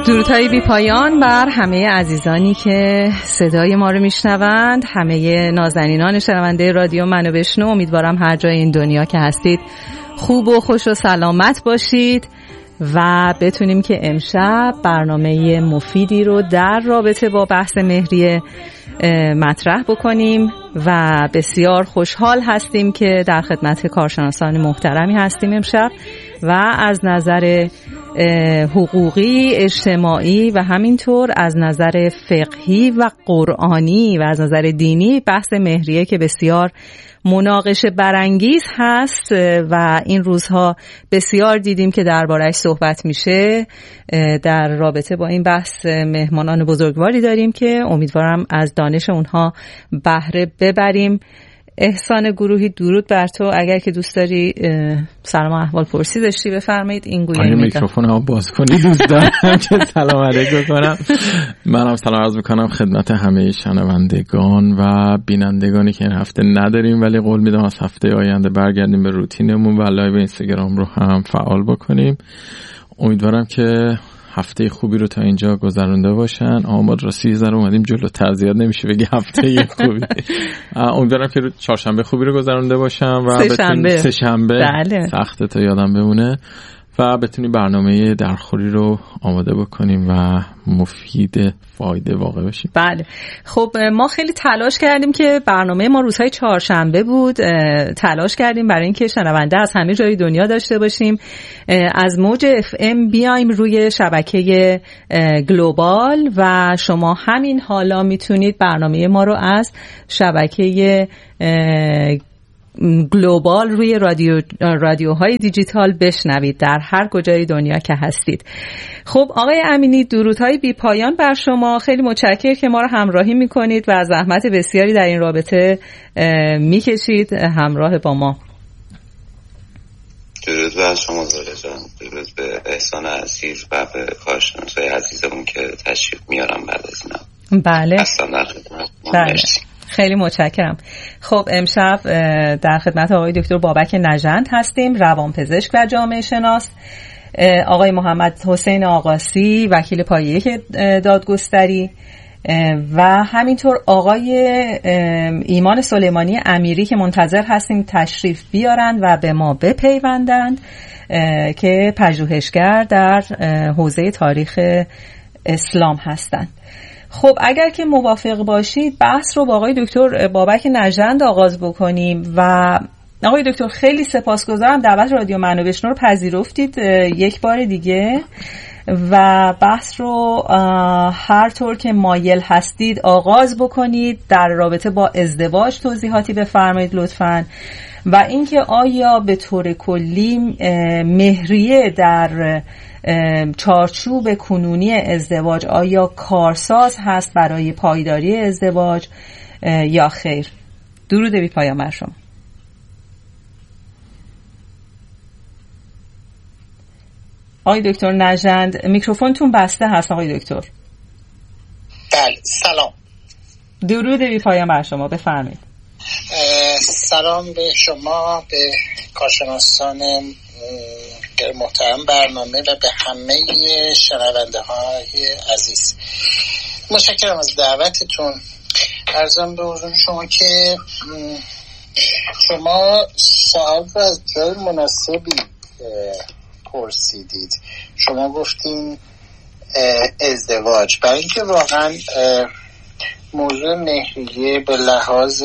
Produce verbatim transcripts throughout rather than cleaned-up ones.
درودهای بی پایان بر همه عزیزانی که صدای ما رو میشنوند، همه نازنینان شنونده رادیو منو بشنو. امیدوارم هر جای این دنیا که هستید خوب و خوش و سلامت باشید و بتونیم که امشب برنامه مفیدی رو در رابطه با بحث مهریه مطرح بکنیم و بسیار خوشحال هستیم که در خدمت کارشناسان محترمی هستیم امشب و از نظر حقوقی، اجتماعی و همینطور از نظر فقهی و قرآنی و از نظر دینی بحث مهریه که بسیار مناقشه برانگیز هست و این روزها بسیار دیدیم که درباره‌اش صحبت میشه. در رابطه با این بحث مهمانان بزرگواری داریم که امیدوارم از دانش اونها بهره ببریم. احسان گروهی، درود بر تو. اگر که دوست داری سلام احوال پرسی داشتی بفرمایید. این گویی میدم میکروفون ها باز کنی دوست دارم که سلام علیکم کنم. منم سلام عرض میکنم خدمت همه شنوندگان و بینندگانی که این هفته نداریم، ولی قول میدم از هفته آینده برگردیم به روتینمون و لایو اینستاگرام رو هم فعال بکنیم. امیدوارم که هفته خوبی رو تا اینجا گذرونده باشن. آماد راستی زر اومدیم جلو زیاد نمیشه بگی هفته خوبی. امیدوارم که چهارشنبه خوبی رو گذرونده باشن و سه شنبه سه شنبه بله. سخته تا یادم بمونه و بتونیم برنامه درخوری رو آماده بکنیم و مفید فایده واقع بشیم. بله خب ما خیلی تلاش کردیم که برنامه ما روزهای چهارشنبه بود. تلاش کردیم برای اینکه شنونده از همه جای دنیا داشته باشیم. از موج اف ام بیایم روی شبکه گلوبال و شما همین حالا میتونید برنامه ما رو از شبکه گلوبال روی رادیو رادیوهای دیجیتال بشنوید در هر کجای دنیا که هستید. خب آقای امینی، درودهای بی پایان بر شما. خیلی متشکرم که ما رو همراهی میکنید و زحمت بسیاری در این رابطه میکشید همراه با ما. درود بر شما زوره جان، درود به احسان عزیز و به کارشناسای عزیزمون که تشریف میارم بعد از اینا. بله اصلا در خدمت. بله خیلی متشکرم. خب امشب در خدمت آقای دکتر بابک نژند هستیم، روانپزشک و جامعه شناس، آقای محمد حسین آقاسی وکیل پایه دادگستری و همینطور آقای ایمان سلیمانی امیری که منتظر هستیم تشریف بیارند و به ما بپیوندند که پژوهشگر در حوزه تاریخ اسلام هستند. خب اگر که موافق باشید بحث رو با آقای دکتر بابک نژند آغاز بکنیم. و آقای دکتر خیلی سپاسگزارم دعوت رادیو منو بشنو رو پذیرفتید یک بار دیگه و بحث رو هر طور که مایل هستید آغاز بکنید. در رابطه با ازدواج توضیحاتی بفرمایید لطفاً و اینکه آیا به طور کلی مهریه در چارچوب کنونی ازدواج آیا کارساز هست برای پایداری ازدواج یا خیر؟ درود بی پایان بر شما. آقای دکتر نژند میکروفونتون بسته هست. آقای دکتر بله سلام. درود بی پایان بر شما، بفرمایید. سلام به شما، به کارشناسان محترم برنامه و به همه شنونده های عزیز. متشکرم از دعوتتون. عرضم به حضور شما که شما سوال رو از جای مناسبی پرسیدید. شما گفتین ازدواج، برای اینکه واقعا موضوع مهریه به لحاظ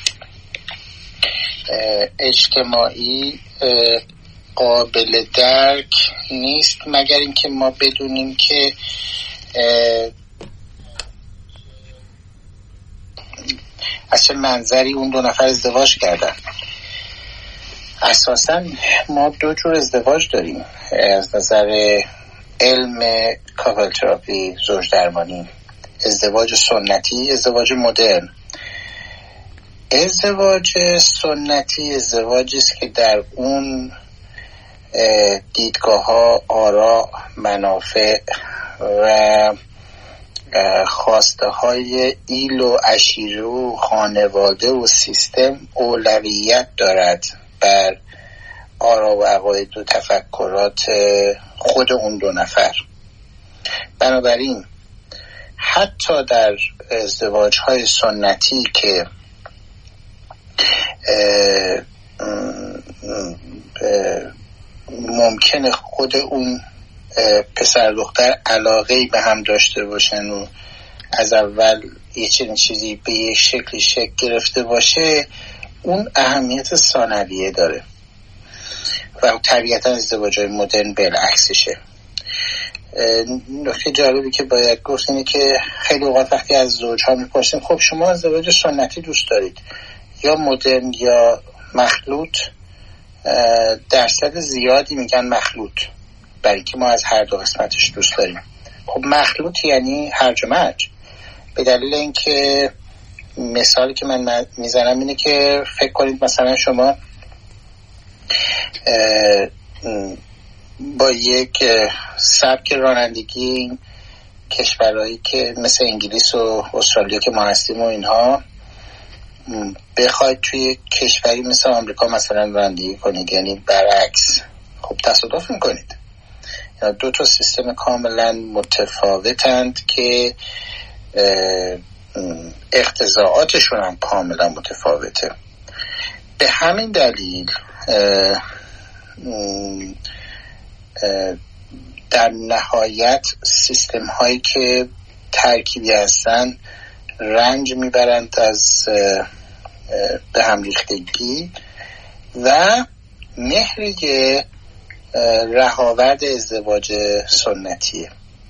اجتماعی قابل درک نیست مگر اینکه ما بدونیم که از چه منظری اون دو نفر ازدواج کردن. اساساً ما دو جور ازدواج داریم از نظر علم کاپل تراپی، زوج درمانی: ازدواج سنتی، ازدواج مدرن. ازدواج سنتی ازدواجی است که در اون دیدگاه ها، آرا، منافع و خواسته های ایل و عشیره و خانواده و سیستم اولویت دارد بر آرا و عقاید و تفکرات خود اون دو نفر. بنابراین حتی در ازدواج های سنتی که اه اه اه ممکنه خود اون پسر دختر علاقه‌ای به هم داشته باشن و از اول یه چنین چیزی به یک شکلی شکل گرفته باشه، اون اهمیت ثانویه داره و طبیعتا ازدواج‌های مدرن بالعکسشه. نکته جالبی که باید گفت اینه که خیلی اوقات وقتی از زوج‌ها می‌پرسیم خب شما ازدواج سنتی دوست دارید یا مدرن یا مخلوط، درصد زیادی میگن مخلوط، برای که ما از هر دو قسمتش دوست داریم. خب مخلوط یعنی هرج و مرج، به دلیل اینکه مثالی که من میزنم اینه که فکر کنید مثلا شما با یک سبک رانندگی کشورهایی که مثل انگلیس و استرالیا که ما هستیم و اینها بخواید توی کشوری مثل آمریکا مثلا رانندگی کنید، یعنی برعکس، خب تصادف میکنید. دو تا سیستم کاملا متفاوتند که اقتضاعاتشون هم کاملا متفاوته. به همین دلیل اه اه در نهایت سیستم هایی که ترکیبی هستن رنج میبرند از به هم ریختگی و مهر رهاورد ازدواج سنتیه.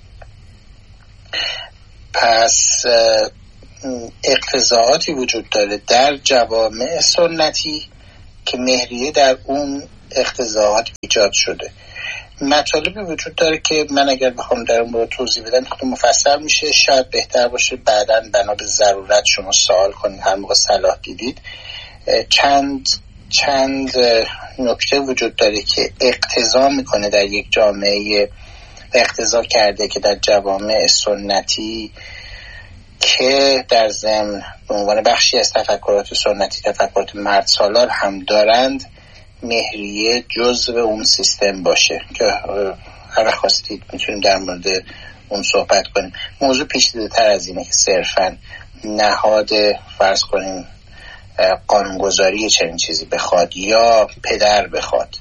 پس اقتضاعاتی وجود داره در جوامع سنتی که مهریه در اون اقتضاعات ایجاد شده. مطالبی وجود داره که من اگر بخوام در اون مورد توضیح بدم خیلی مفصل میشه، شاید بهتر باشه بعداً بنا به ضرورت شما سوال کنید هر موقع صلاح دیدید. چند چند نکته وجود داره که اقتضا میکنه در یک جامعه، اقتضا کرده که در جوامع سنتی که در ضمن به عنوان بخشی از تفکرات سنتی تفکرات مرد سالار هم دارند، مهریه جزء اون سیستم باشه که هر خواستید میتونیم در مورد اون صحبت کنیم. موضوع پیچیده تر از اینه که صرفا نهاد فرض کنیم قانونگذاری چنین چیزی بخواد یا پدر بخواد.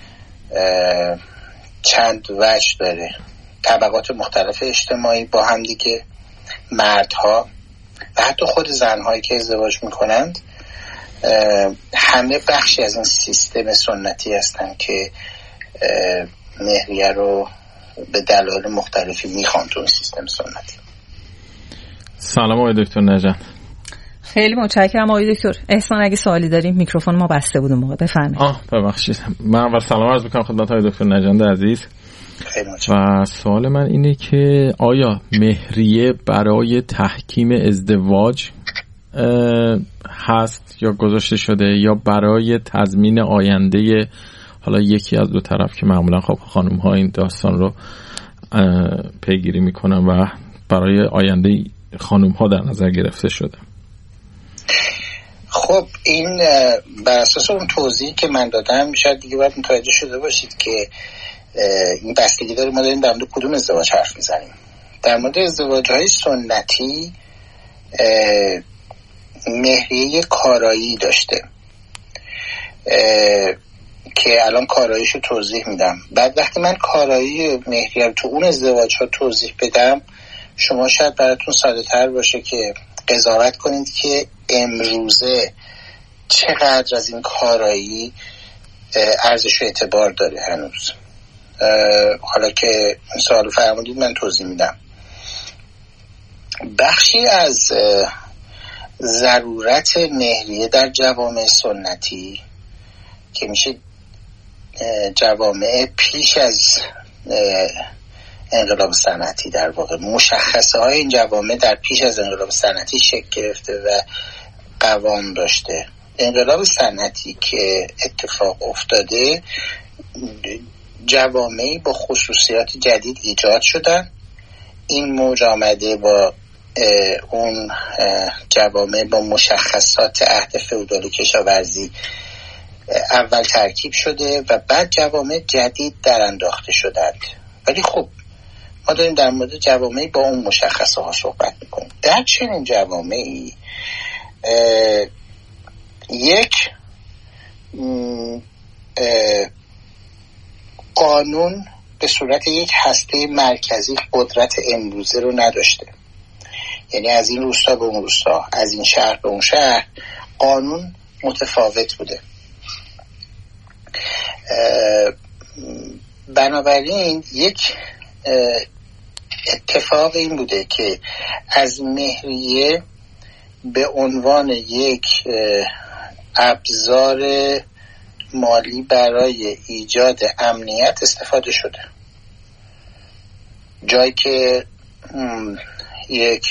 چند وجه داره، طبقات مختلف اجتماعی با هم دیگه، مردها و حتی خود زنهایی که ازدواج میکنند، همه بخشی از این سیستم سنتی هستن که مهریه رو به دلایل مختلفی میخوان تو این سیستم سنتی. سلام آقای دکتر نژند. خیلی متشکرم آقای دکتر. احسان اگه سوالی داریم، میکروفون ما بسته بود اون موقع، بفرمایید. آه ببخشید. من اول سلام عرض میکنم خدمت آقای دکتر نژند عزیز. خیلی متشکرم. و سوال من اینه که آیا مهریه برای تحکیم ازدواج هست یا گذاشته شده یا برای تضمین آینده حالا یکی از دو طرف که معمولا خب خانم ها این داستان رو پیگیری میکنن و برای آینده خانم ها در نظر گرفته شده؟ خب این بر اساس اون توضیحی که من دادم شاید دیگه باید متوجه شده باشید که این بستگی داره ما داریم در مورد کدوم ازدواج حرف میزنیم. در مورد ازدواج های سنتی مهریه کارایی داشته که الان کاراییشو توضیح میدم. بعد وقتی من کارایی مهریه رو تو اون ازدواج ها توضیح بدم، شما شاید براتون ساده تر باشه که قضاوت کنید که امروزه چقدر از این کارایی ارزش و اعتبار داره هنوز. حالا که سوالو فرمودید من توضیح میدم. بخشی از ضرورت مهریه در جوامع سنتی که میشه جوامع پیش از انقلاب صنعتی، در واقع مشخصه های این جوامع در پیش از انقلاب صنعتی شکل گرفته و قوام داشته. انقلاب صنعتی که اتفاق افتاده، جوامعی با خصوصیات جدید ایجاد شدن. این موج آمده با اون جوامع با مشخصات عهد فئودالی کشاورزی اول ترکیب شده و بعد جوامع جدید در انداخته شدند. ولی خب ما داریم در مورد جوامعی با اون مشخصه ها صحبت میکنیم. در چنین جوامعی یک قانون به صورت یک هسته مرکزی قدرت امروزه رو نداشته. یعنی از این روستا به اون روستا، از این شهر به اون شهر قانون متفاوت بوده. بنابراین یک اتفاق این بوده که از مهریه به عنوان یک ابزار مالی برای ایجاد امنیت استفاده شده. جایی که یک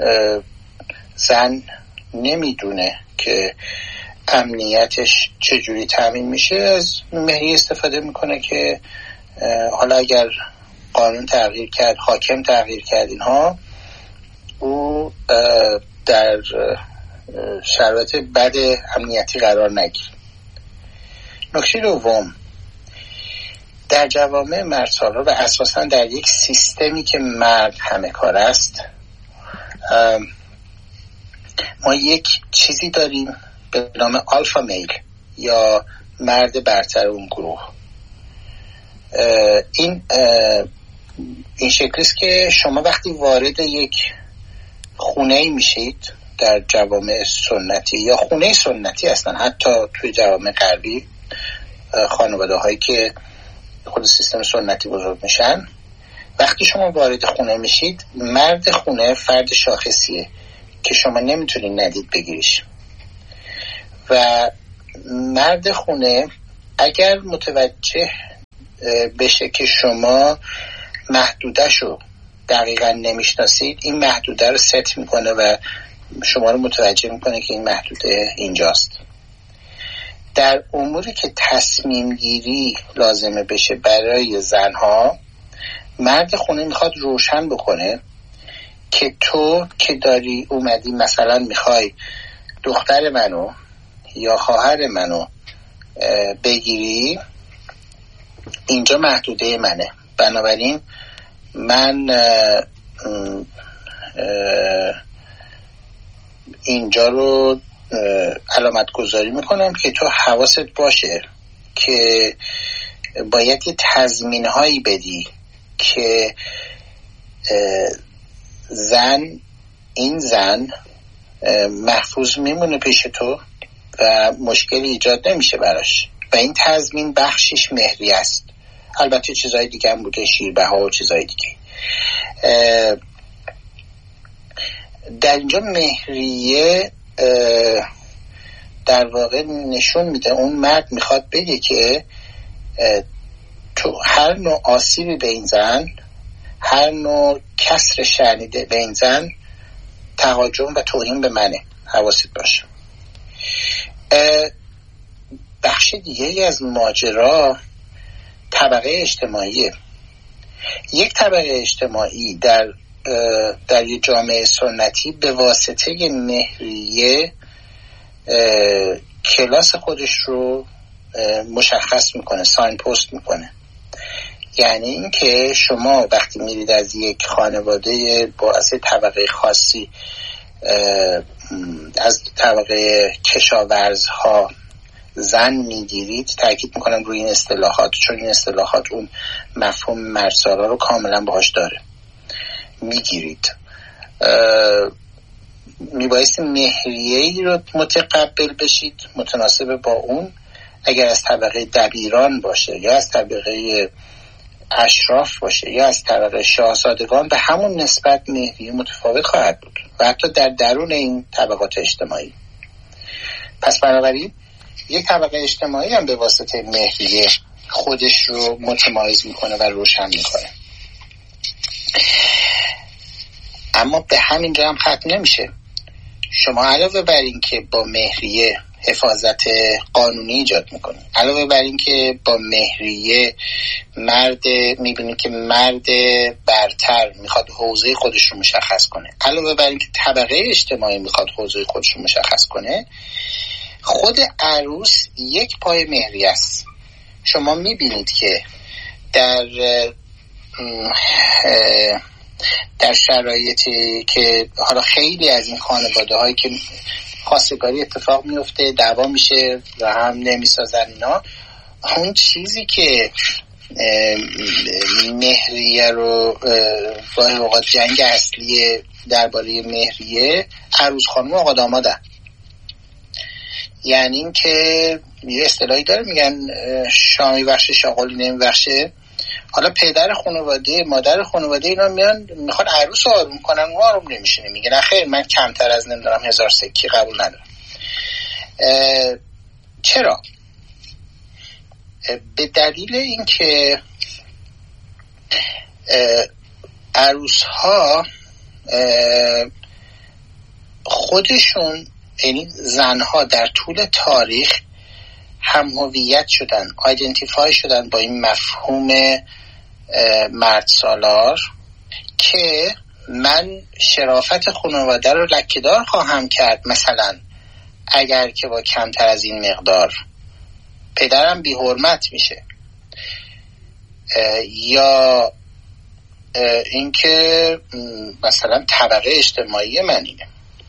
زن نمیدونه که امنیتش چجوری تامین میشه، از مهریه استفاده میکنه که حالا اگر قانون تغییر کرد، حاکم تغییر کرد، اینها او در شرایط بد امنیتی قرار نگیره. نکته دوم، در جوامع مردسالار و اساساً در یک سیستمی که مرد همه کار است، ما یک چیزی داریم به نام آلفا میل یا مرد برتر اون گروه. این این شکلی است که شما وقتی وارد یک خونه میشید در جوامع سنتی یا خونه سنتی هستن، حتی توی جوامع غربی خانواده هایی که خود سیستم سنتی بزرگ میشن، وقتی شما وارد خونه میشید، مرد خونه فرد شاخصیه که شما نمیتونید ندید بگیریش و مرد خونه اگر متوجه بشه که شما محدوده‌شو دقیقاً نمیشناسید، این محدوده رو ست میکنه و شما رو متوجه میکنه که این محدوده اینجاست. در اموری که تصمیم گیری لازمه بشه برای زنها، مرد خونه میخواد روشن بکنه که تو که داری اومدی مثلا میخوای دختر منو یا خواهر منو بگیری، اینجا محدوده منه، بنابراین من اه اه اینجا رو علامت گذاری میکنم که تو حواست باشه که باید یه تضمین هایی بدی که زن این زن محفوظ میمونه پیش تو و مشکلی ایجاد نمیشه براش و این تضمین بخشش مهریه است. البته چیزهای دیگه هم بوده، شیربها و چیزهای دیگه. در اینجا مهریه در واقع نشون میده اون مرد میخواد بگه که تو هر نوع آسیبی به این زن، هر نوع کسر شنیده به این زن تهاجم و توهین به منه، حواست باشه. بخش دیگه از ماجرا طبقه اجتماعیه. یک طبقه اجتماعی در در یک جامعه سنتی به واسطه مهریه کلاس خودش رو مشخص میکنه، ساین پست میکنه. یعنی این که شما وقتی میرید از یک خانواده با از طبقه خاصی، از طبقه کشاورزها زن میگیرید، تاکید میکنم روی این اصطلاحات چون این اصطلاحات اون مفهوم مردسالار رو کاملا باهاش داره، میگیرید، میبایستی مهریه‌ای رو متقبل بشید متناسب با اون. اگر از طبقه دبیران باشه یا از طبقه اشراف باشه یا از طبقه شاهزادگان، به همون نسبت مهریه متفاوت خواهد بود و حتی در درون این طبقات اجتماعی. پس بنابراین یک طبقه اجتماعی هم به واسطه مهریه خودش رو متمایز میکنه و روشن میکنه. اما به همین جا هم ختم نمیشه. شما علاوه بر این که با مهریه حفاظت قانونی ایجاد میکنه، علاوه بر این که با مهریه مرد میبینید که مرد برتر میخواد حوزه خودش رو مشخص کنه، علاوه بر این که طبقه اجتماعی میخواد حوزه خودش رو مشخص کنه، خود عروس یک پای مهریه است. شما میبینید که در در شرایطی که حالا خیلی از این خانواده هایی که خواستگاری اتفاق میفته دعوا میشه و هم نمیسازن اینا، اون چیزی که مهریه رو گاهی اوقات جنگ اصلی درباره مهریه عروس خانم و آقا دامادن. یعنی این که یه اصطلاحی داره میگن شامی بخش شاغلی نمیبخشه. حالا پدر خانواده مادر خانواده اینا میان میخوان عروس رو آروم کنن، اون آروم نمیشینه، میگه نه خیر من کمتر از نمیدونم هزار سکی قبول ندارم. چرا؟ به دلیل اینکه عروس ها خودشون، یعنی زنها در طول تاریخ هم هویت شدن، آیدنتیفای شدن با این مفهوم مرد سالار که من شرافت خانواده رو لکه‌دار خواهم کرد، مثلا اگر که با کمتر از این مقدار پدرم بی حرمت میشه، یا اینکه مثلا طبقه اجتماعی من اینه.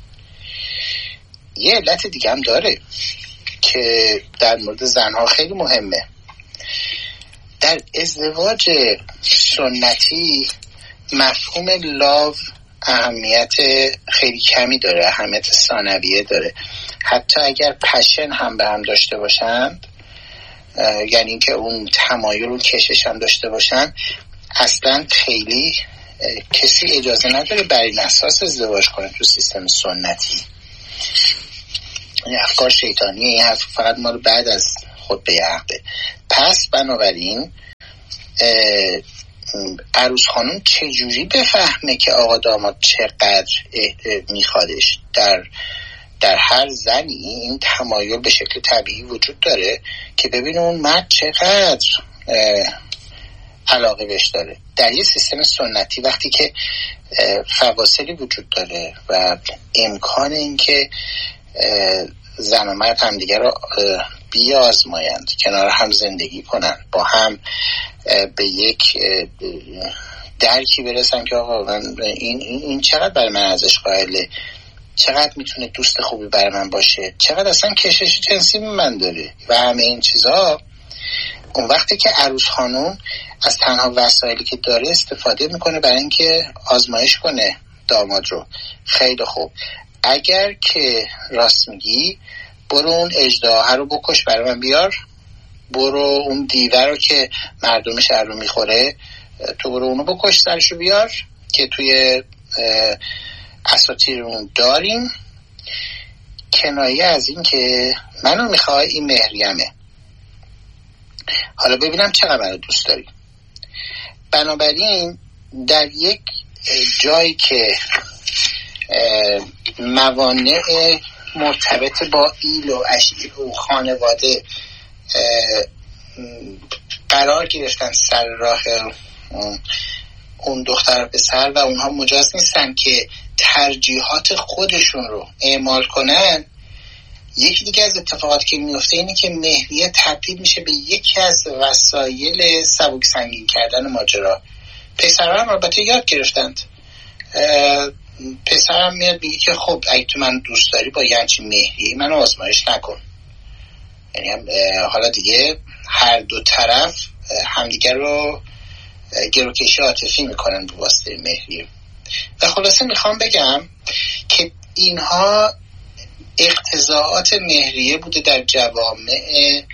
یه علت دیگه هم داره که در مورد زنها خیلی مهمه. در ازدواج سنتی مفهوم لاو اهمیت خیلی کمی داره، اهمیت ثانویه داره. حتی اگر پشن هم به هم داشته باشند، یعنی اینکه اون تمایل و کشش هم داشته باشن، اصلا خیلی کسی اجازه نداره بر این اساس ازدواج کنه تو سیستم سنتی. این افکار شیطانیه، این حرف فقط ما رو بعد از خطبه عقده. پس بنابراین عروس خانم چجوری بفهمه که آقا داماد چقدر میخوادش؟ در در هر زنی این تمایل به شکل طبیعی وجود داره که ببینه اون مرد چقدر علاقه بهش داره. در یه سیستم سنتی وقتی که فواصلی وجود داره و امکان این که زن و مرد هم دیگر رو بیازمایند، کنار هم زندگی کنن، با هم به یک درکی برسن که آقا من این, این, این چقدر برای من ارزش قائله، چقدر میتونه دوست خوبی برای من باشه، چقدر اصلا کشش جنسی من داره و همه این چیزها. اون وقتی که عروس خانم از تنها وسایلی که داره استفاده میکنه برای اینکه آزمایش کنه داماد رو. خیلی خوب، اگر که راست میگی برو اون اژدها رو بکش برای من بیار، برو اون دیوه رو که مردم شهر رو میخوره تو برو اونو بکش سرشو بیار، که توی اساطیرمون داریم. کنایه از این که منو میخوای این مهریمه، حالا ببینم چقدر منو دوست داری. بنابراین در یک جایی که موانع مرتبط با ایل و عشیر و خانواده قرار گرفتن سر راه اون دختر پسر و اونها مجاز نیستن که ترجیحات خودشون رو اعمال کنن، یکی دیگه از اتفاقاتی که میفته اینه که مهریه تبدیل میشه به یکی از وسایل سبک سنگین کردن ماجرا. پسرها هم البته یاد گرفتند. پسرم میاد بگه که خب اگه تو من دوست داری با یه همچین مهریه منو آزمایش نکن. یعنی هم حالا دیگه هر دو طرف همدیگر رو گروکشی عاطفی میکنن به واسطه مهریه. و خلاصه میخوام بگم که اینها اقتضاعات مهریه بوده در جوامع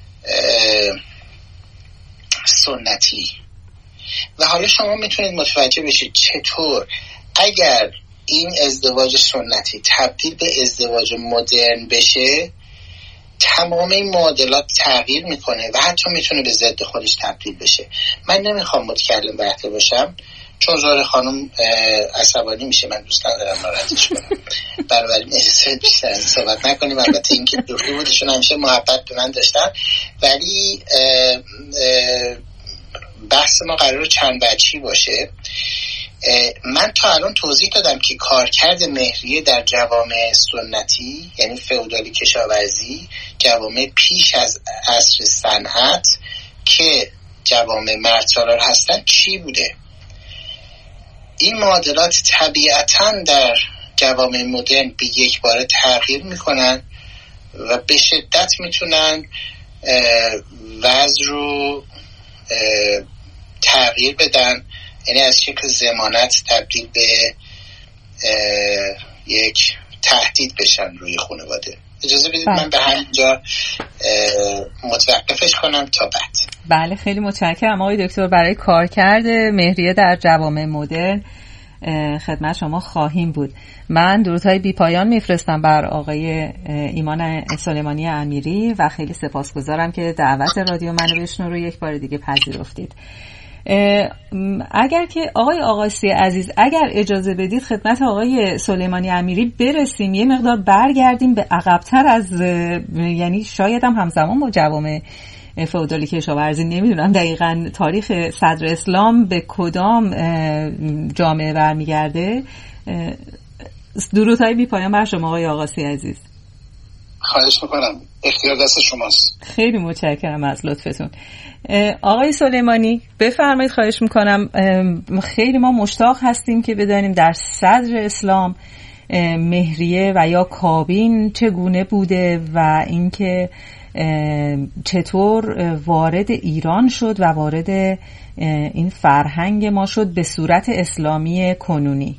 سنتی. و حالا شما میتونید متوجه بشید چطور اگر این ازدواج سنتی تبدیل به ازدواج مدرن بشه، تمام این معادلات تغییر میکنه و حتی میتونه به ضد خودش تبدیل بشه. من نمیخوام متکلم بحث باشم چون زهره خانم عصبانی میشه، من دوست ندارم ناراحتش کنم. بنابراین اجازه بیشتر صحبت نکنیم. البته این که دوستی بودشون همیشه محبت به من داشتن، ولی اه اه بحث ما قراره چند وجهی باشه. من تا الان توضیح دادم که کارکرد مهریه در جوامع سنتی، یعنی فئودالی کشاورزی، جوامع پیش از عصر صنعت که جوامع مردسالار هستن چی بوده. این معادلات طبیعتاً در جوامع مدرن به یک باره تغییر میکنن و به شدت میتونن وضع رو تغییر بدن، یعنی از شکل ضمانت تبدیل به یک تهدید بشن روی خانواده. اجازه بدید من به همینجا متوقفش کنم تا بعد. بله خیلی متشکرم آقای دکتر. برای کارکرد مهریه در جوامع مدرن خدمت شما خواهیم بود. من درودهای بی پایان میفرستم بر آقای ایمان سلیمانی امیری و خیلی سپاسگزارم که دعوت رادیو منو بشنو رو یک بار دیگه پذیرفتید. اگر که آقای آقاسی عزیز اگر اجازه بدید خدمت آقای سلیمانی امیری برسیم، یه مقدار برگردیم به عقب‌تر از، یعنی شاید هم همزمان با جوامع فئودالی کشاورزی، نمیدونم دقیقاً تاریخ صدر اسلام به کدام جامعه برمیگرده. درودهای بی پایان بر شما آقای آقاسی عزیز. خواهش میکنم، اختیار دست شماست. خیلی متشکرم از لطفتون. آقای سلیمانی بفرمایید، خواهش میکنم. خیلی ما مشتاق هستیم که بدانیم در صدر اسلام مهریه و یا کابین چگونه بوده و اینکه چطور وارد ایران شد و وارد این فرهنگ ما شد به صورت اسلامی کنونی.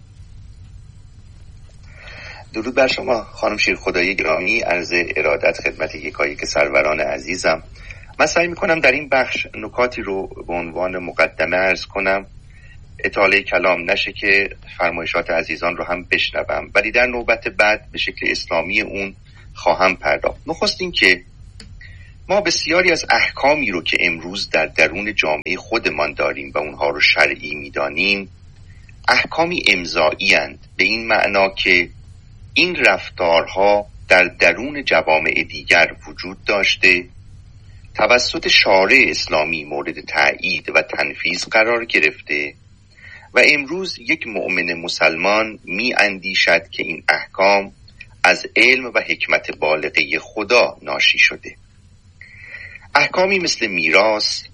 درود بر شما خانم شیرخدایی گرامی، عرض ارادت خدمت یکایک سروران عزیزم. من سعی میکنم در این بخش نکاتی رو به عنوان مقدمه عرض کنم، اطاله کلام نشه که فرمایشات عزیزان رو هم بشنوم، ولی در نوبت بعد به شکل اسلامی اون خواهم پرداخت. نخست این که ما بسیاری از احکامی رو که امروز در درون جامعه خودمان داریم و اونها رو شرعی میدانیم احکامی امضایی اند، به این معنا که این رفتارها در درون جوامع دیگر وجود داشته، توسط شارع اسلامی مورد تأیید و تنفیذ قرار گرفته و امروز یک مؤمن مسلمان می اندیشد که این احکام از علم و حکمت بالغه خدا ناشی شده. احکامی مثل میراث،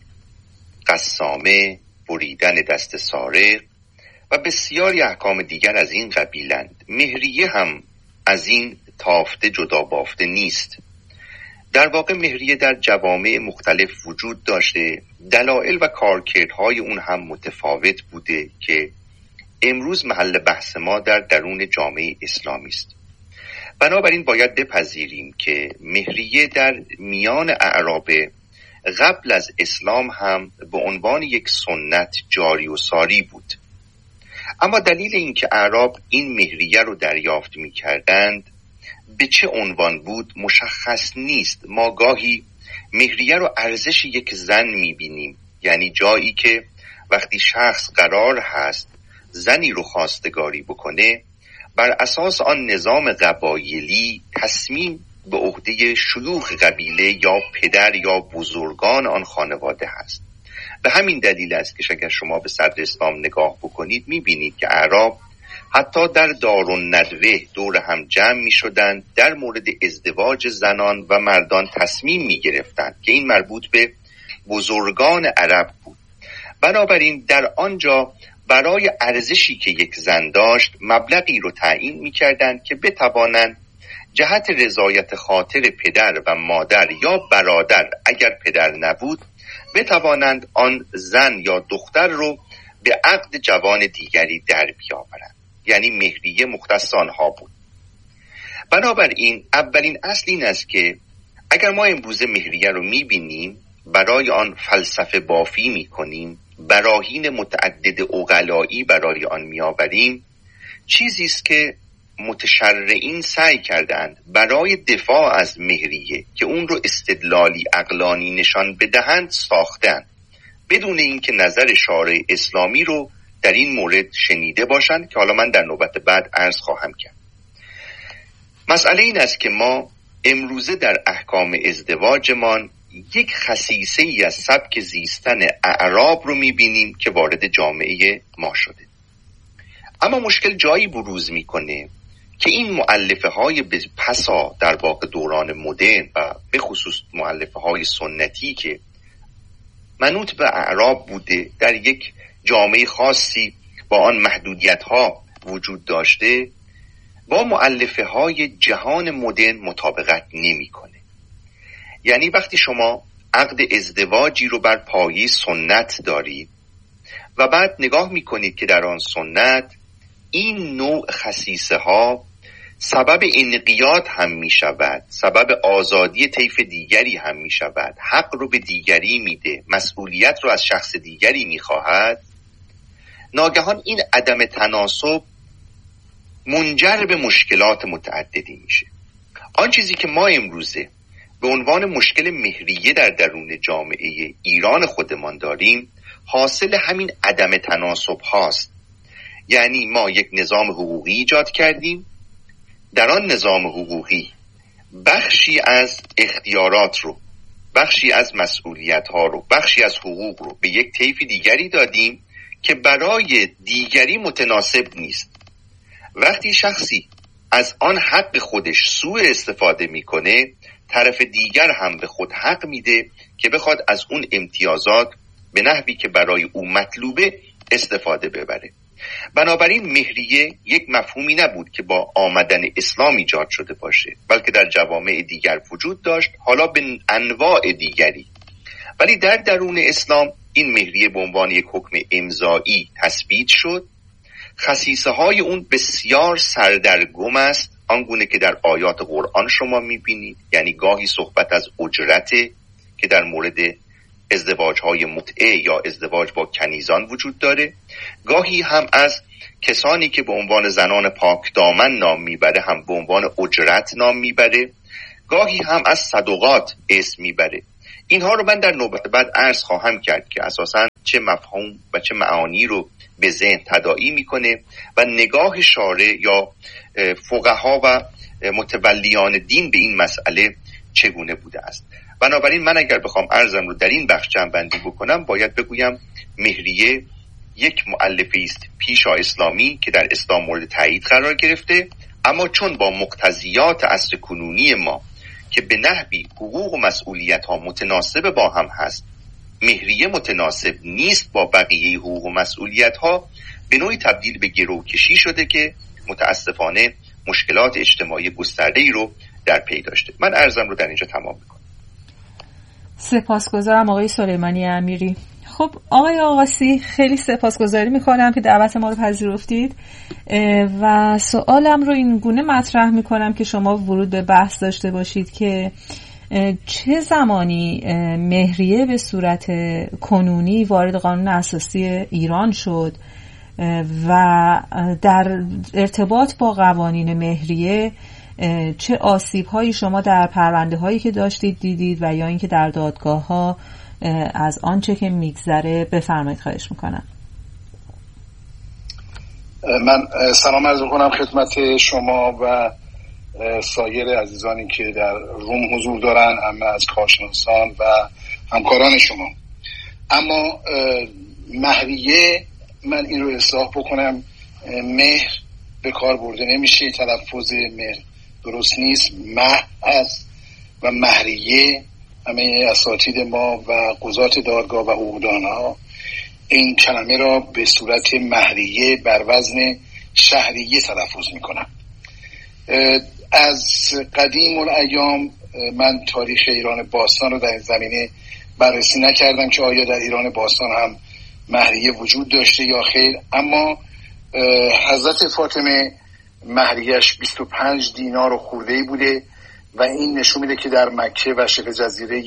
قسامه، بریدن دست سارق و بسیاری احکام دیگر از این قبیلند. مهریه هم از این تافته جدا بافته نیست. در واقع مهریه در جوامع مختلف وجود داشته، دلایل و کارکردهای اون هم متفاوت بوده که امروز محل بحث ما در درون جامعه اسلامی است. بنابراین باید بپذیریم که مهریه در میان اعراب قبل از اسلام هم به عنوان یک سنت جاری و ساری بود. اما دلیل این که اعراب این مهریه رو دریافت می کردند به چه عنوان بود مشخص نیست. ما گاهی مهریه رو ارزش یک زن می بینیم، یعنی جایی که وقتی شخص قرار هست زنی رو خواستگاری بکنه بر اساس آن نظام قبایلی تصمیم به عهده شیوخ قبیله یا پدر یا بزرگان آن خانواده هست. به همین دلیل است که اگر شما به صدر اسلام نگاه بکنید میبینید که اعراب حتی در دارالندوه دور هم جمع میشدند، در مورد ازدواج زنان و مردان تصمیم میگرفتند که این مربوط به بزرگان عرب بود. بنابراین در آنجا برای ارزشی که یک زن داشت مبلغی رو تعیین میکردند که بتوانند جهت رضایت خاطر پدر و مادر یا برادر اگر پدر نبود بتوانند آن زن یا دختر رو به عقد جوان دیگری در بیاورند. یعنی مهریه مختص آنها بود. بنابراین اولین اصل این است که اگر ما امروز مهریه رو میبینیم برای آن فلسفه بافی میکنیم، براهین متعدد عقلایی برای آن میآوریم، چیزی است که متشرعین سعی کردند برای دفاع از مهریه که اون رو استدلالی عقلانی نشان بدهند ساختند، بدون اینکه نظر شارع اسلامی رو در این مورد شنیده باشند که حالا من در نوبت بعد عرض خواهم کرد. مسئله این است که ما امروزه در احکام ازدواجمان یک خصیصه ای از سبک زیستن اعراب رو میبینیم که وارد جامعه ما شده. اما مشکل جایی بروز میکنه که این مؤلفه های پسا در واقع دوران مدرن و به خصوص مؤلفه های سنتی که منوط به اعراب بوده، در یک جامعه خاصی با آن محدودیت ها وجود داشته، با مؤلفه های جهان مدرن مطابقت نمیکنه. یعنی وقتی شما عقد ازدواجی رو بر پایه سنت دارید و بعد نگاه میکنید که در آن سنت این نوع خصیصه ها سبب انقیاد هم می شود، سبب آزادی طیف دیگری هم می شود، حق رو به دیگری میده، مسئولیت رو از شخص دیگری می خواهد، ناگهان این عدم تناسب منجر به مشکلات متعددی میشه. آن چیزی که ما امروزه به عنوان مشکل مهریه در درون جامعه ایران خودمان داریم حاصل همین عدم تناسب هاست. یعنی ما یک نظام حقوقی ایجاد کردیم، در آن نظام حقوقی بخشی از اختیارات رو، بخشی از مسئولیت ها رو، بخشی از حقوق رو به یک طیف دیگری دادیم که برای دیگری متناسب نیست. وقتی شخصی از آن حق خودش سوء استفاده میکنه، طرف دیگر هم به خود حق میده که بخواد از اون امتیازات به نحوی که برای او مطلوبه استفاده ببره. بنابراین مهریه یک مفهومی نبود که با آمدن اسلام ایجاد شده باشه، بلکه در جوامع دیگر وجود داشت، حالا به انواع دیگری. ولی در درون اسلام این مهریه به عنوان یک حکم امضایی تثبیت شد. خصیصه های اون بسیار سردرگم است، آنگونه که در آیات قرآن شما میبینید. یعنی گاهی صحبت از اجرته که در مورد ازدواج های متعه یا ازدواج با کنیزان وجود داره، گاهی هم از کسانی که به عنوان زنان پاک دامن نام میبره هم به عنوان اجرت نام میبره، گاهی هم از صدقات اسم میبره. اینها رو من در نوبت بعد عرض خواهم کرد که اساساً چه مفهوم و چه معانی رو به ذهن تداعی میکنه و نگاه شارع یا فقها و متولیان دین به این مسئله چگونه بوده است. بنابراین من اگر بخوام عرضم رو در این بخش جمع‌بندی بکنم، باید بگویم مهریه یک مؤلفه است پیشا اسلامی که در اسلام مورد تایید قرار گرفته، اما چون با مقتضیات عصر کنونی ما که به نحوی حقوق و مسئولیت ها متناسب با هم هست، مهریه متناسب نیست با بقیه حقوق و مسئولیت ها، به نوعی تبدیل به گروکشی شده که متاسفانه مشکلات اجتماعی گسترده‌ای رو در پی داشته. من عرضم رو در اینجا تمام میکنم. سپاسگزارم آقای سلیمانی امیری. خب آقای آقاسی، خیلی سپاسگزاری میکنم که دعوت ما رو پذیرفتید و سوالم رو این گونه مطرح میکنم که شما ورود به بحث داشته باشید که چه زمانی مهریه به صورت کنونی وارد قانون اساسی ایران شد و در ارتباط با قوانین مهریه چه آسیب هایی شما در پرونده هایی که داشتید دیدید و یا اینکه در دادگاه ها از آنچه که میگذره بفرمایید، خواهش میکنم. من سلام عرض میکنم خدمت شما و سایر عزیزانی که در روم حضور دارن، همه از کارشناسان و همکاران شما. اما مهریه، من این رو اصلاح بکنم، مهر به کار برده نمیشه، تلفظ مهر درست نیست، مه است و مهریه. همه اساتید ما و قضات دادگاه و حقوقدانها این کلمه را به صورت مهریه بر وزن شهریه تلفظ میکنن. از قدیم الایام من تاریخ ایران باستان رو در این زمینه بررسی نکردم که آیا در ایران باستان هم مهریه وجود داشته یا خیر، اما حضرت فاطمه مهریه‌اش بیست و پنج دینار و خورده‌ای بوده و این نشون میده که در مکه و شبه جزیره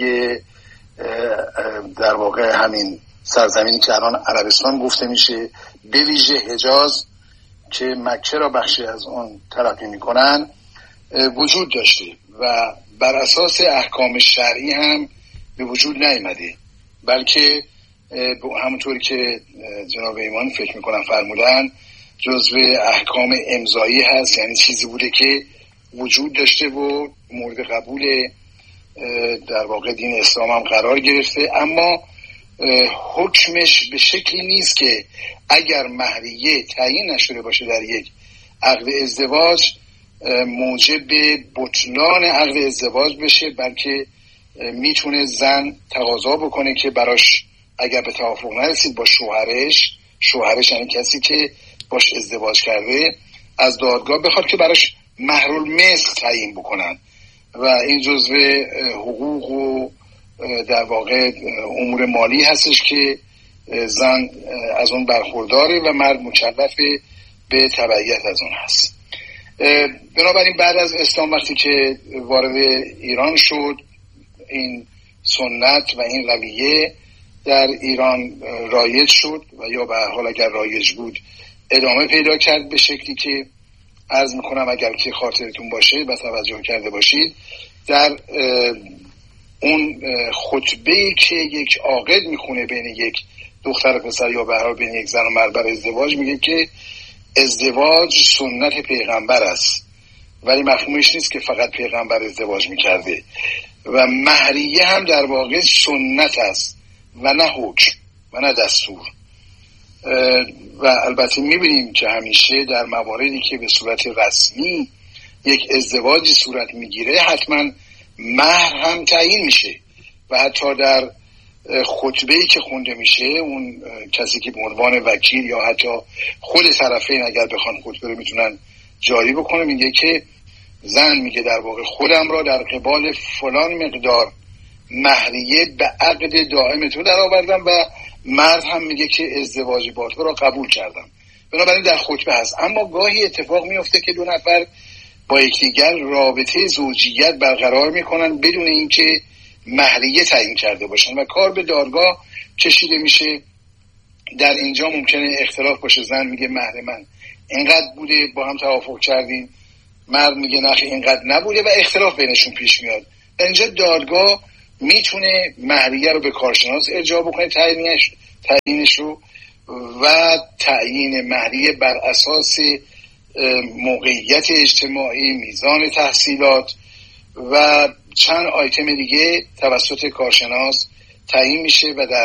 در واقع همین سرزمینی که الان عربستان گفته میشه، به ویژه حجاز که مکه را بخشی از اون تلقی میکنن، وجود داشته و بر اساس احکام شرعی هم به وجود نیامده، بلکه همونطوری که جناب ایمان فکر میکنم فرمودن جزو احکام امضایی هست، یعنی چیزی بوده که وجود داشته و مورد قبول در واقع دین اسلام هم قرار گرفته، اما حکمش به شکلی نیست که اگر مهریه تعیین نشده باشه در یک عقد ازدواج موجب بطلان عقد ازدواج بشه، بلکه میتونه زن تقاضا بکنه که براش اگر به توافق نرسید با شوهرش، شوهرش یعنی کسی که باش ازدواج کرده، از دادگاه بخواد که براش مهرالمثل تعیین بکنن و این جزو حقوق و در واقع امور مالی هستش که زن از اون برخورداره و مرد مکلف به تبعیت از اون هست. بنابراین بعد از اسلام وقتی که وارد ایران شد، این سنت و این رویه در ایران رایج شد و یا به هر حال اگر رایج بود ادامه پیدا کرد به شکلی که عرض میکنم اگر که خاطرتون باشه و توجه کرده باشید، در اون خطبه‌ای که یک عاقل میخونه بین یک دختر و پسر یا به هر حال بین یک زن و مرد برای ازدواج، میگه که ازدواج سنت پیغمبر است، ولی مفهومش نیست که فقط پیغمبر ازدواج میکرده و مهریه هم در واقع سنت است و نه حکم و نه دستور. و البته میبینیم که همیشه در مواردی که به صورت رسمی یک ازدواجی صورت میگیره حتما مهر هم تعیین میشه و حتی در خطبه‌ای که خونده میشه اون کسی که به عنوان وکیل یا حتی خود طرفین اگر بخوان خطبه رو میتونن جاری بکنه، میگه که زن میگه در واقع خودم را در قبال فلان مقدار مهریه به عقد دائم تو در آوردم و مرد هم میگه که ازدواج با تو را قبول کردم. بنابراین در خطبه هست. اما گاهی اتفاق میفته که دو نفر با یکدیگر رابطه زوجیت برقرار میکنن بدون اینکه مهریه تعیین کرده باشن و کار به دادگاه کشیده میشه. در اینجا ممکنه اختلاف باشه، زن میگه مهر من اینقدر بوده، با هم توافق کردیم، مرد میگه نه اینقدر نبوده و اختلاف بینشون پیش میاد. در اینجا دادگاه میتونه مهریه رو به کارشناس ارجاع بکنه، تعیینش تعیینش رو و تعیین مهریه بر اساس موقعیت اجتماعی، میزان تحصیلات و چند آیتم دیگه توسط کارشناس تعیین میشه و در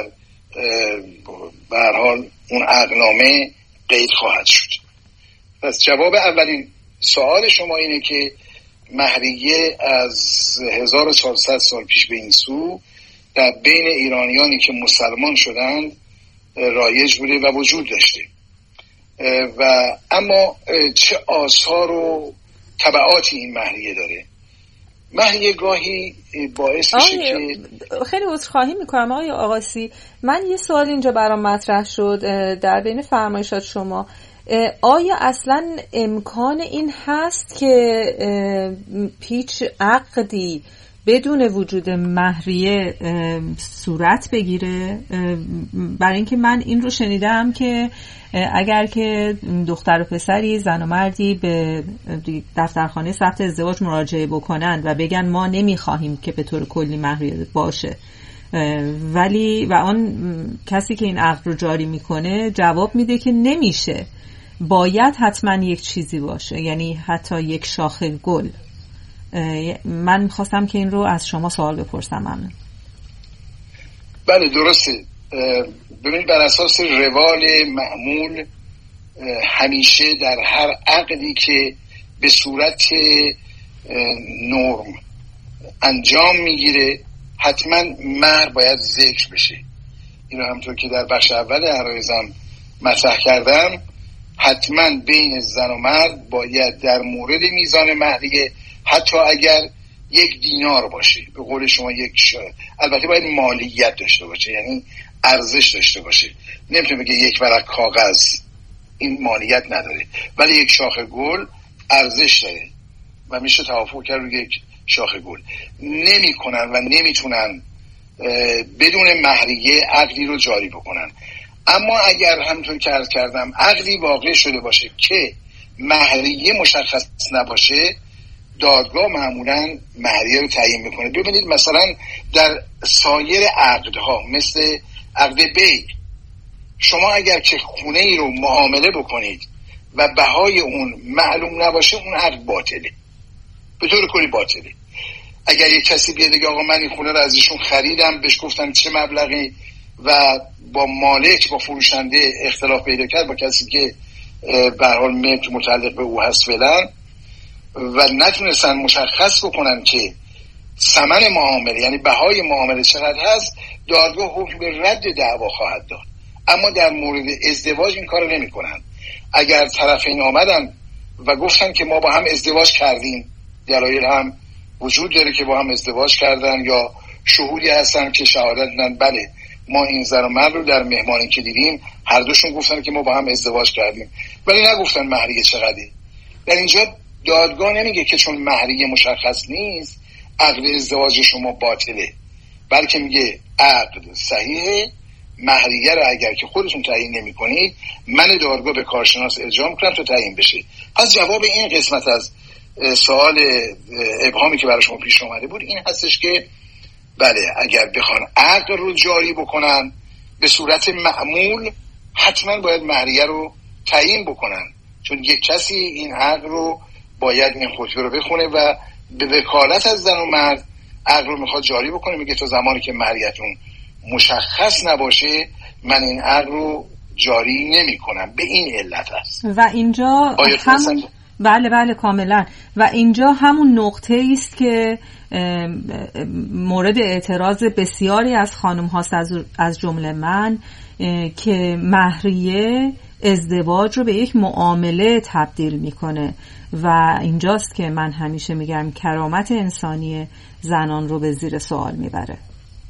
به هر حال اون عقدنامه قید خواهد شد. پس جواب اولین سوال شما اینه که مهریه از هزار و چهارصد سال پیش به این سو در بین ایرانیانی که مسلمان شدند رایج بوده و وجود داشته و اما چه آثار و تبعاتی این مهریه داره؟ مهریه گاهی باعث میشه که خیلی عذرخواهی میکنم آقای آقاسی، من یه سوال اینجا برام مطرح شد در بین فرمایشات شما. آیا اصلا امکان این هست که پیچ عقدی بدون وجود مهریه صورت بگیره؟ برای اینکه من این رو شنیدم که اگر که دختر و پسری، زن و مردی به دفترخانه ثبت ازدواج مراجعه بکنن و بگن ما نمیخواهیم که به طور کلی مهریه باشه، ولی و آن کسی که این عقد رو جاری میکنه جواب میده که نمیشه، باید حتما یک چیزی باشه، یعنی حتی یک شاخه گل. من میخواستم که این رو از شما سوال بپرسم. ممنون. بله درسته. ببینید بر اساس روال معمول همیشه در هر عقدی که به صورت نرم انجام میگیره حتما مهر باید ذکر بشه. اینو همونطور که در بخش اول عرایزم مطرح کردم، حتما بین زن و مرد باید در مورد میزان مهریه حتی اگر یک دینار باشه، به قول شما یک شاید. البته باید مالیت داشته باشه، یعنی ارزش داشته باشه. نمیتونه بگه یک ورق کاغذ، این مالیت نداره، ولی یک شاخه گل ارزش داره و میشه توافق کرد روی یک شاخه گل. نمی کنن و نمیتونن بدون مهریه عقدی رو جاری بکنن. اما اگر همونطور که عرض کردم عقدی واقع شده باشه که مهریه مشخص نباشه، دادگاه معمولا مهریه رو تعیین میکنه. ببینید مثلا در سایر عقدها مثل عقد بی، شما اگر که خونه ای رو معامله بکنید و بهای اون معلوم نباشه، اون عقد باطله، به طور کلی باطله. اگر یک کسی بیاد بگه آقا من این خونه رو از ایشون خریدم، بهش گفتم چه مبلغی و با مالک با فروشنده اختلاف پیدا کرد، با کسی که به هر حال ملک متعلق به او هست فعلا، و نتونستن مشخص بکنن که ثمن معامله یعنی بهای معامله چقدر هست، دادگاه حکم به رد دعوا خواهد داد. اما در مورد ازدواج این کارو نمی‌کنن. اگر طرفین آمدن و گفتن که ما با هم ازدواج کردیم، دلایل هم وجود داره که با هم ازدواج کردن، یا شهودی هستن که شهادت دادن بله ما این زن و مرد رو در مهمانی که دیدیم هر دوشون گفتن که ما با هم ازدواج کردیم، ولی نگفتن مهریه چقدره. در اینجا دادگاه نمیگه که چون مهریه مشخص نیست عقد ازدواج شما باطله، بلکه میگه عقد صحیحه، مهریه رو اگر که خودتون تعیین نمی کنید من دادگاه به کارشناس ارجاع میکنم تا تعیین بشه. پس جواب این قسمت از سوال ابهامی که برای شما پیش اومده بود این هستش که بله اگر بخوان عقد رو جاری بکنن به صورت معمول حتما باید مهریه رو تعیین بکنن، چون یک کسی این عقد رو باید این خطبه رو بخونه و به وکالت از زن و مرد عقد رو میخواد جاری بکنه. میگه تا زمانی که مهریتون مشخص نباشه من این عقد رو جاری نمی کنم. به این علت است. و اینجا همون بله بله کاملا، و اینجا همون نقطه است که مورد اعتراض بسیاری از خانم هاست از جمله من که مهریه ازدواج رو به یک معامله تبدیل میکنه و اینجاست که من همیشه میگم کرامت انسانی زنان رو به زیر سوال میبره.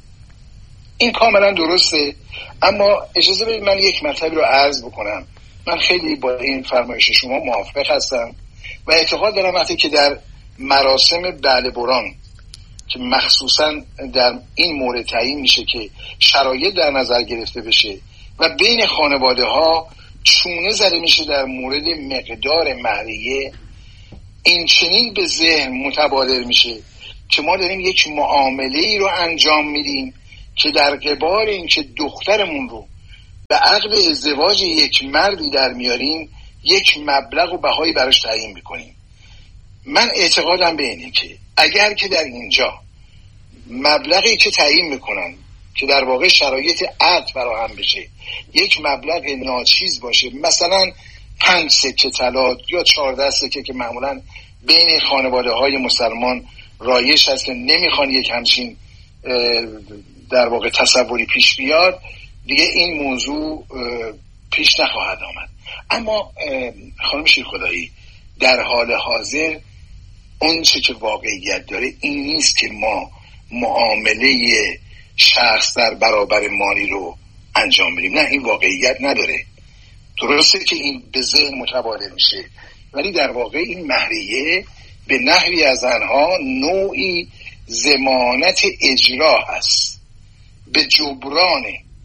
این کاملا درسته، اما اجازه بدید من یک مطلبی رو عرض بکنم. من خیلی با این فرمایش شما موافق هستم و اعتقاد دارم وقتی که در مراسم بله بران که مخصوصا در این مورد تعیین میشه که شرایط در نظر گرفته بشه و بین خانواده ها چونه زده میشه در مورد مقدار مهریه، این چنین به ذهن متبادر میشه که ما داریم یک معامله ای رو انجام میدیم که در قبال این که دخترمون رو به عقد ازدواج یک مردی در میاریم یک مبلغ و بهایی براش تعیین میکنیم. من اعتقادم به اینه که اگر که در اینجا مبلغی که تعیین میکنن که در واقع شرایط عقد فراهم بشه یک مبلغ ناچیز باشه، مثلا پنج سکه طلا یا چهارده سکه که معمولا بین خانواده های مسلمان رایج هست که نمیخوان یک همچین در واقع تصوری پیش بیاد، دیگه این موضوع پیش نخواهد آمد. اما خانم شیرخدایی در حال حاضر اون چه که واقعیت داره این نیست که ما معامله شخص در برابر مالی رو انجام بدیم، نه این واقعیت نداره. درسته که این به ذهن متبادر میشه، ولی در واقع این مهریه به نحوی از آنها نوعی ضمانت اجرا هست به جبران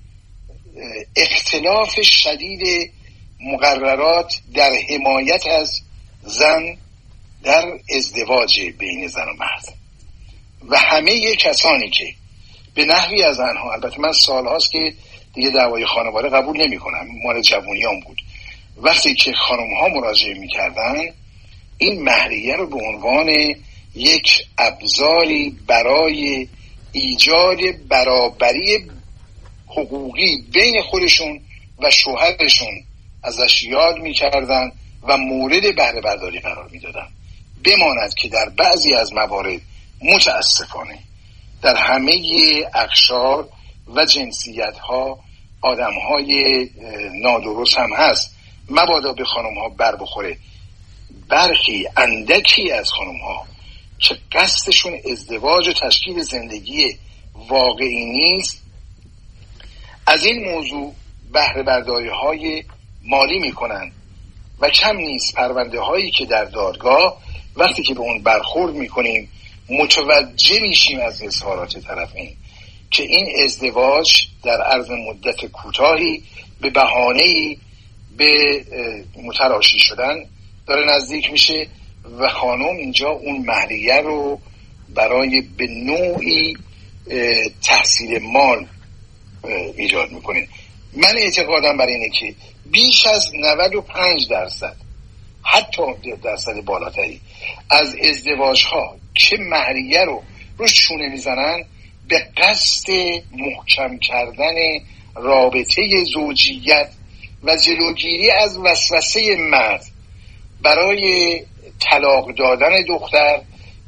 اختلاف شدید مقررات در حمایت از زن در ازدواج بین زن و مرد و همه کسانی که به نحوی از آنها، البته من سالهاست که دیگه دعوای خانواده قبول نمی کنم، مال جوونیام بود، وقتی که خانم ها مراجعه می کردن این مهریه رو به عنوان یک ابزاری برای ایجاد برابری حقوقی بین خودشون و شوهرشون ازش یاد می کردن و مورد بهره برداری قرار می دادن. بماند که در بعضی از موارد متاسفانه در همه اقشار و جنسیت ها آدم های نادرست هم هست، مبادا به خانم ها بر بخوره. برخی اندکی از خانم ها که قصدشون ازدواج و تشکیل زندگی واقعی نیست از این موضوع بهره برداری های مالی میکنن و کم نیست پرونده هایی که در دادگاه وقتی که به اون برخورد میکنیم متوجه میشیم از اظهارات طرفین که این ازدواج در عرض مدت کوتاهی به بهانه‌ای به متراشی شدن داره نزدیک میشه و خانم اینجا اون مهریه رو برای به نوعی تحصیل مال ایجاد میکنه. من اعتقادم بر اینه که بیش از نود و پنج درصد حتی درصد بالاتری از ازدواج ها که مهریه رو روش چونه میزنن به قصد محکم کردن رابطه زوجیت و جلوگیری از وسوسه مرد برای طلاق دادن دختر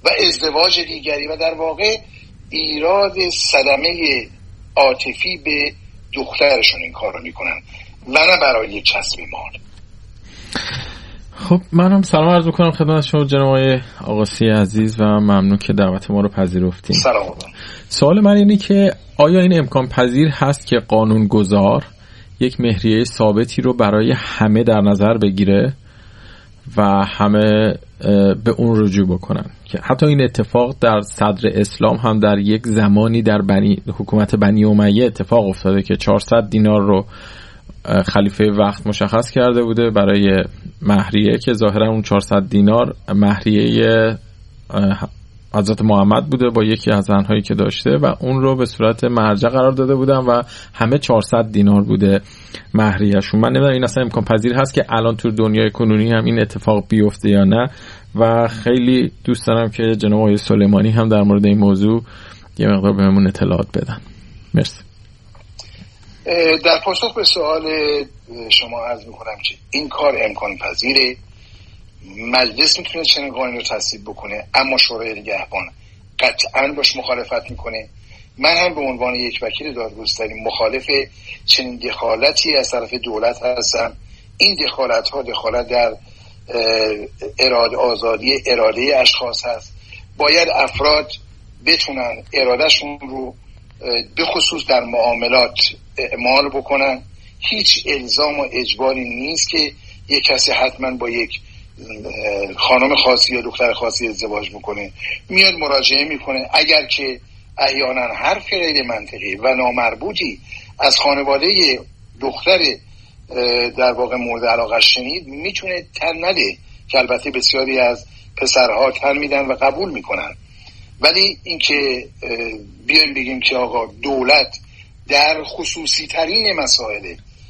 و ازدواج دیگری و در واقع ایراد صدمه عاطفی به دخترشون این کار رو میکنن و نه برای کسب مال. خب منم سلام عرض میکنم خدمت شما جناب آقای آقاسی عزیز و ممنون که دعوت ما رو پذیرفتین. سلام. سوال من اینه که آیا این امکان پذیر هست که قانونگذار یک مهریه ثابتی رو برای همه در نظر بگیره و همه به اون رجوع بکنن؟ که حتی این اتفاق در صدر اسلام هم در یک زمانی در بنی حکومت بنی امیه اتفاق افتاده که چهارصد دینار رو خلیفه وقت مشخص کرده بوده برای مهریه که ظاهرا اون چهارصد دینار مهریه حضرت محمد بوده با یکی از زنهایی که داشته و اون رو به صورت مرجع قرار داده بودن و همه چهارصد دینار بوده مهریه‌شون. من نمیدونم این اصلا امکان پذیر هست که الان تو دنیای کنونی هم این اتفاق بیفته یا نه و خیلی دوست دارم که جناب آقای سلیمانی هم در مورد این موضوع یه مقدار بهمون اطلاعات بدن. مرسی. در پاسخ به سوال شما عرض میکنم که این کار امکان پذیره. مجلس میتونه چنین قانونی رو تصویب بکنه اما شورای نگهبان قطعاً باش مخالفت میکنه. من هم به عنوان یک وکیل دادگستری مخالف چنین دخالتی از طرف دولت هستم. این دخالت ها دخالت در اراده آزادی اراده اشخاص هست. باید افراد بتونن ارادهشون رو به خصوص در معاملات اعمال بکنن. هیچ الزام و اجباری نیست که یک کسی حتما با یک خانم خاصی یا دختر خاصی ازدواج میکنه. میاد مراجعه میکنه، اگر که احیانا حرف غیر منطقی و نامربوطی از خانواده دختر در واقع مورد علاقه شنید میتونه تن نده که البته بسیاری از پسرها تن میدن و قبول میکنن. ولی اینکه بیایم بگیم که آقا دولت در خصوصی ترین مسائل